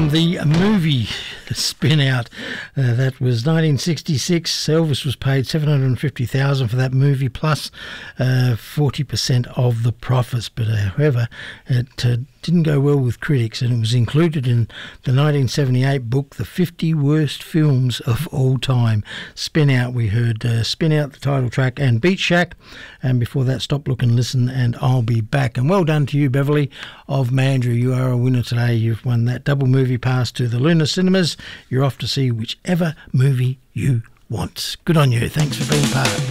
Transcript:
from the movie Spin Out. That was 1966. Elvis was paid $750,000 for that movie, plus 40% of the profits. But however, it didn't go well with critics, and it was included in the 1978 book, The 50 Worst Films of All Time. Spin Out, we heard Spin Out, the title track, and Beat Shack. And before that, Stop, Look and Listen, and I'll Be Back. And well done to you, Beverly of Mandurah. You are a winner today. You've won that double movie pass to the Luna Cinemas. You're off to see whichever movie you want. Good on you. Thanks for being part.